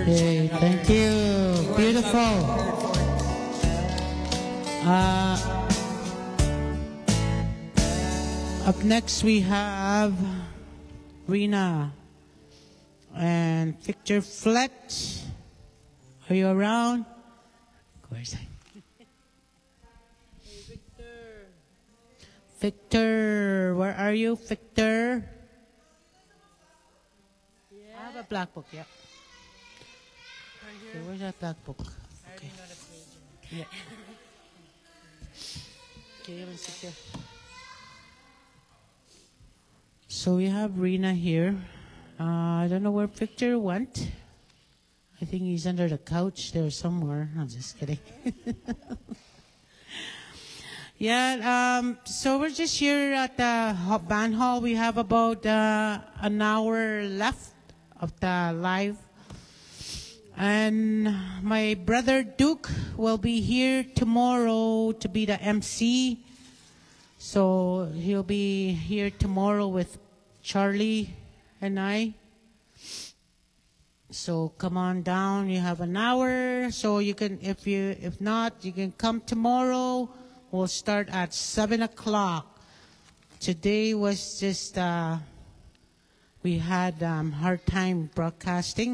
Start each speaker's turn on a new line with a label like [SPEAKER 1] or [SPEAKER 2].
[SPEAKER 1] Hey, thank you. Beautiful. Up next we have Rena and Victor Fletch. Are you around? Of course. Victor, where are you, Victor? I have a black book, yeah. Okay, where's that black book? Okay. Yeah. Okay, you sit there. So we have Rena here. I don't know where Victor went. I think he's under the couch there somewhere. I'm just kidding. Yeah, so we're just here at the band hall. We have about an hour left of the live. And my brother Duke will be here tomorrow to be the MC. So he'll be here tomorrow with Charlie and I. So come on down. You have an hour. So you can, if not, you can come tomorrow. We'll start at 7 o'clock. Today was just, we had hard time broadcasting.